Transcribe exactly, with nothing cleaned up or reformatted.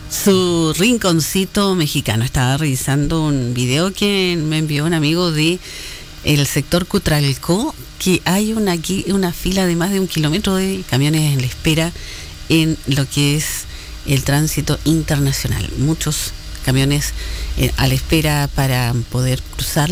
su rinconcito mexicano. Estaba revisando un video que me envió un amigo de el sector Cutralcó, que hay una, aquí, una fila de más de un kilómetro de camiones en la espera en lo que es el tránsito internacional. Muchos camiones eh, a la espera para poder cruzar